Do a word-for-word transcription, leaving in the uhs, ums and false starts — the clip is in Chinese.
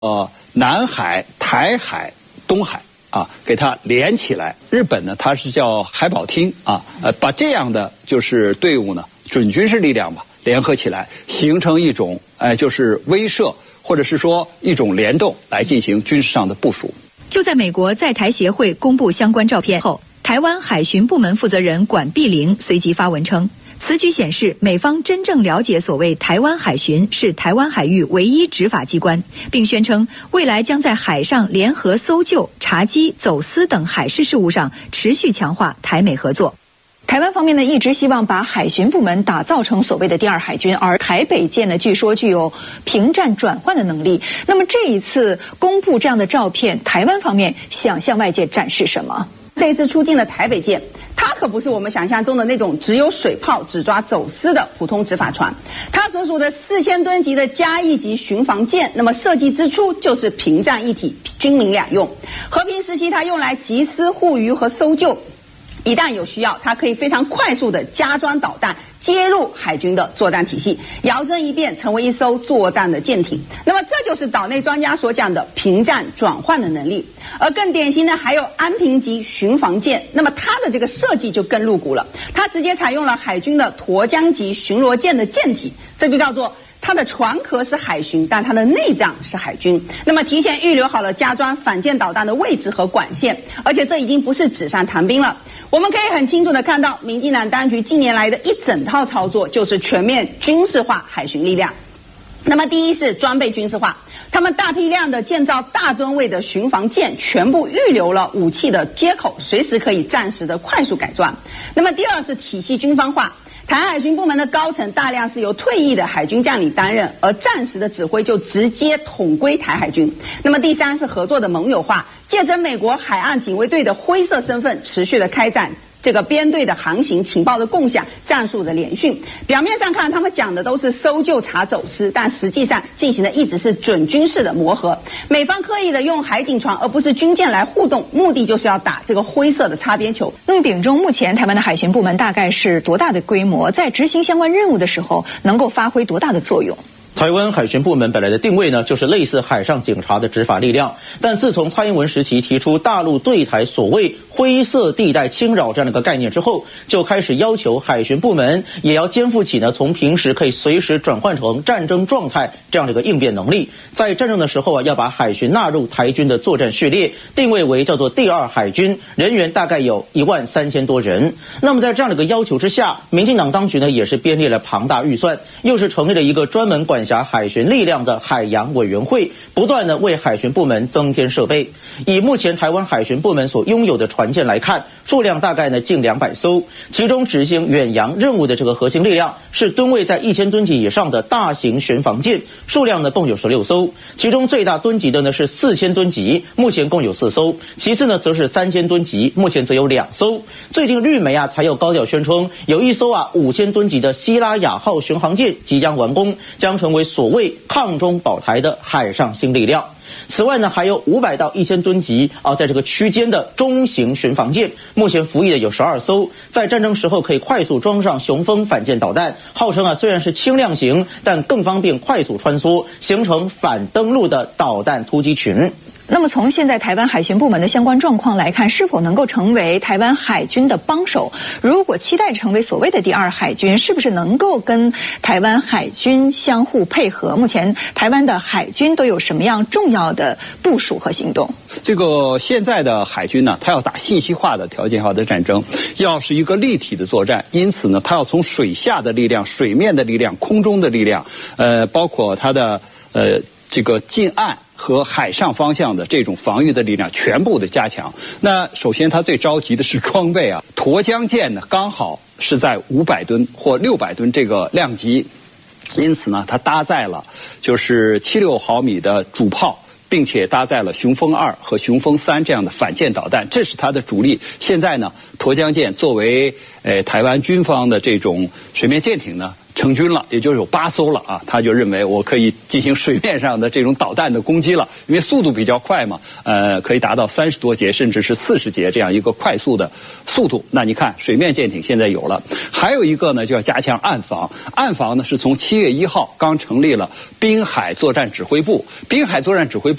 呃南海、台海、东海啊，给它连起来。日本呢，它是叫海保厅啊，呃，把这样的就是队伍呢，准军事力量吧，联合起来，形成一种哎、呃，就是威慑，或者是说一种联动，来进行军事上的部署。 就在美国在台协会公布相关照片后，台湾海巡部门负责人管碧玲随即发文称，此举显示美方真正了解所谓台湾海巡是台湾海域唯一执法机关，并宣称未来将在海上联合搜救、查缉、走私等海事事务上持续强化台美合作。台湾方面呢，一直希望把海巡部门打造成所谓的第二海军，而台北舰呢，据说具有平战转换的能力。那么这一次公布这样的照片，台湾方面想向外界展示什么？ 这一次出境的台北舰，它可不是我们想象中的那种只有水炮只抓走私的普通执法船，它所属的四千吨级的嘉义级巡防舰，那么设计之初就是平战一体，军民两用。和平时期它用来缉私护渔和搜救，一旦有需要，它可以非常快速的加装导弹接入海军的作战体系，摇身一变成为一艘作战的舰艇。那么这就是岛内专家所讲的平战转换的能力。而更典型的还有安平级巡防舰，那么它的这个设计就更露骨了，它直接采用了海军的沱江级巡逻舰的舰体，这就叫做它的船壳是海巡，但它的内脏是海军。那么提前预留好了加装反舰导弹的位置和管线，而且这已经不是纸上谈兵了。我们可以很清楚地看到，民进党当局近年来的一整套操作，就是全面军事化海巡力量。那么第一是装备军事化，他们大批量的建造大吨位的巡防舰，全部预留了武器的接口，随时可以暂时的快速改装。那么第二是体系军方化，台海巡部门的高层大量是由退役的海军将领担任，而战时的指挥就直接统归台海军。那么第三是合作的盟友化，借着美国海岸警卫队的灰色身份，持续的开展这个编队的航行、情报的共享、战术的联训。表面上看，他们讲的都是搜救查走私，但实际上进行的一直是准军事的磨合。美方刻意的用海警船而不是军舰来互动，目的就是要打这个灰色的擦边球。 那么丙中目前台湾的海巡部门大概是多大的规模？在执行相关任务的时候，能够发挥多大的作用？ 台湾海巡部门本来的定位呢，就是类似海上警察的执法力量，但自从蔡英文时期提出大陆对台所谓灰色地带侵扰这样的一个概念之后，就开始要求海巡部门也要肩负起呢从平时可以随时转换成战争状态这样的一个应变能力，在战争的时候啊，要把海巡纳入台军的作战序列，定位为叫做第二海军，人员大概有一万三千多人。那么在这样的一个要求之下，民进党当局呢也是编列了庞大预算，又是成立了一个专门管辖海巡力量的海洋委员会，不断的为海巡部门增添设备。以目前台湾海巡部门所拥有的船舰来看，数量大概呢近两百艘，其中执行远洋任务的这个核心力量是吨位在一千吨级以上的大型巡防舰，数量呢共有十六艘，其中最大吨级的呢是四千吨级，目前共有四艘，其次呢则是三千吨级，目前则有两艘。最近绿媒啊才有高调宣称，有一艘啊五千吨级的西拉雅号巡航舰即将完工，将成为所谓抗中保台的海上新力量。此外呢，还有五百到一千吨级啊，在这个区间的中型巡防舰，目前服役的有十二艘，在战争时候可以快速装上雄风反舰导弹，号称啊虽然是轻量型，但更方便快速穿梭，形成反登陆的导弹突击群。 那么从现在台湾海巡部门的相关状况来看，是否能够成为台湾海军的帮手？如果期待成为所谓的第二海军，是不是能够跟台湾海军相互配合？目前台湾的海军都有什么样重要的部署和行动？ 这个现在的海军呢，它要打信息化的条件化的战争，要是一个立体的作战，因此呢，它要从水下的力量、水面的力量、空中的力量，呃，包括它的呃这个近岸和海上方向的这种防御的力量全部的加强。那首先它最着急的是装备啊，沱江舰呢刚好是在五百吨或六百吨这个量级，因此呢它搭载了就是七六毫米的主炮，并且搭载了雄风二和雄风三这样的反舰导弹，这是它的主力。现在呢，沱江舰作为呃台湾军方的这种水面舰艇呢， 成军了，也就是有八艘了啊，他就认为我可以进行水面上的这种导弹的攻击了，因为速度比较快嘛，呃，可以达到三十多节甚至是四十节这样一个快速的速度。那你看，水面舰艇现在有了，还有一个呢，就要加强岸防。岸防呢，是从七月一号刚成立了滨海作战指挥部，滨海作战指挥部。